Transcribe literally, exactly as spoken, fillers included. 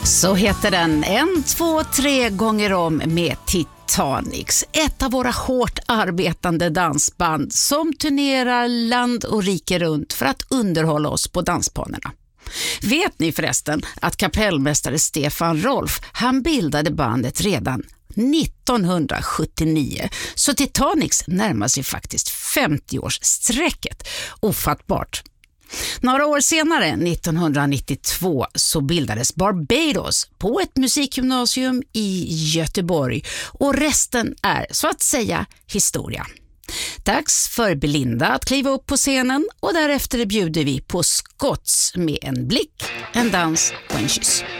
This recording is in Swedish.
Så heter den En, två, tre gånger om med Titanics. Ett av våra hårt arbetande dansband som turnerar land och rike runt för att underhålla oss på dansbanorna. Vet ni förresten att kapellmästare Stefan Rolf, han bildade bandet redan nittonhundrasjuttionio, så Titanics närmar sig faktiskt femtio-årssträcket. Ofattbart. Några år senare, nittonhundranittiotvå, så bildades Barbados på ett musikgymnasium i Göteborg och resten är så att säga historia. Dags för Belinda att kliva upp på scenen och därefter bjuder vi på Scotts med en blick, en dans och en kyss.